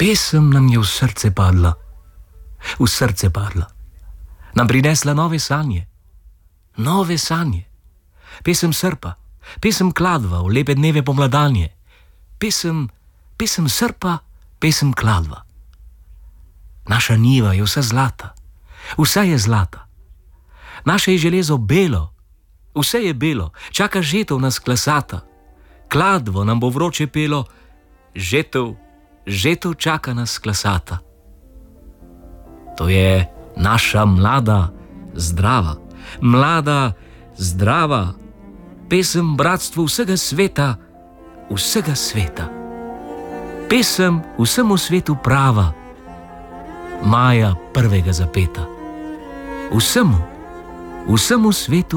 Pesem nam je v srce padla, nam prinesla nove sanje. Pesem srpa, pesem kladva v lepe dneve pomladanje. Pesem srpa, pesem kladva. Naša njiva je vsa zlata, vsa je zlata. Naše je železo belo, vse je belo, čaka žetev nas klasata. Kladvo nam bo vroče pelo, žetev čaka nas klasata. To je naša mlada, zdrava, pesem bratstvu vsega sveta, pesem vsemu svetu prava, maja prvega zapeta, vsemu svetu